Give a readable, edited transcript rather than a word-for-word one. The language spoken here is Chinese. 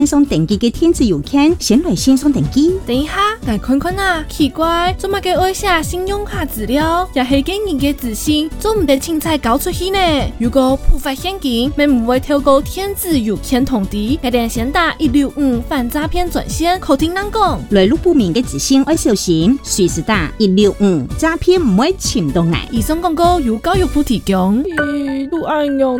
线上登记嘅电子邮件，先来线上登记。 等一下，来看看啊，奇怪，做乜嘅爱写信用卡资料，也系给人嘅自信，做唔得凊彩交出去呢？如果触发陷阱，咪唔会透过电子邮件通知，一定先打165反诈骗专线，口听人讲。 来路不明嘅资讯要小心，随时打165，诈骗唔会侵到眼。 以上广告由教育部提供。 都爱用。